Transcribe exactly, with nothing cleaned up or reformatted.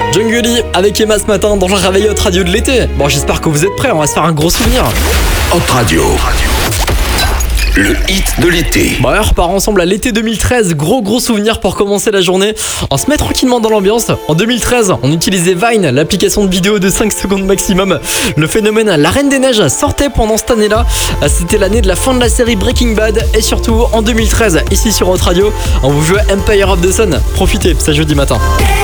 Jungly avec Emma ce matin dans le réveil Hot Radio de l'été. Bon, j'espère que vous êtes prêts, on va se faire un gros souvenir. Hot Radio. Le hit de l'été. Bon, alors, on repart ensemble à l'été deux mille treize. Gros gros souvenir pour commencer la journée. On se met tranquillement dans l'ambiance. En deux mille treize, on utilisait Vine, l'application de vidéo de cinq secondes maximum. Le phénomène La Reine des Neiges sortait pendant cette année-là. C'était l'année de la fin de la série Breaking Bad. Et surtout, en deux mille treize, ici sur Hot Radio, on vous joue Empire of the Sun. Profitez, c'est jeudi matin.